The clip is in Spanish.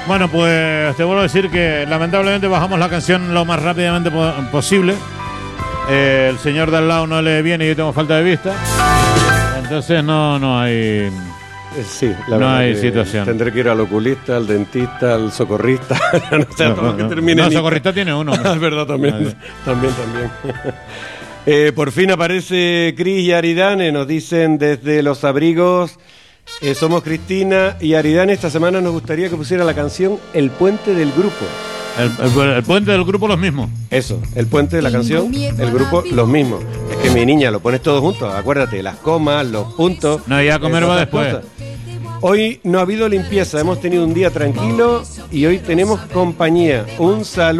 Bueno, pues te vuelvo a decir que lamentablemente bajamos la canción lo más rápidamente posible. El señor de al lado no lee bien y yo tengo falta de vista. Entonces no hay... Sí, no hay situación. Tendré que ir al oculista, al dentista, al socorrista. No sé, todo lo que termine. No, socorrista tiene uno. Es verdad, también. Por fin aparece Cris y Aridane, nos dicen desde Los Abrigos. Somos Cristina y Aridane. Esta semana nos gustaría que pusiera la canción El Puente del Grupo. El puente del grupo los mismos. Eso, el puente de la canción, el grupo los mismos. Es que mi niña, lo pones todos juntos, acuérdate, las comas, los puntos. No, ya a comer va después. Cosas. Hoy no ha habido limpieza, hemos tenido un día tranquilo y hoy tenemos compañía. Un saludo.